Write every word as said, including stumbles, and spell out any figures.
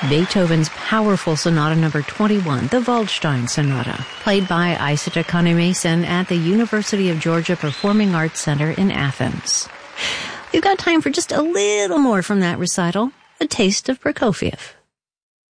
Beethoven's powerful Sonata Number twenty-one, the Waldstein Sonata, played by Isata Kanemason at the University of Georgia Performing Arts Center in Athens. We've got time for just a little more from that recital, a taste of Prokofiev.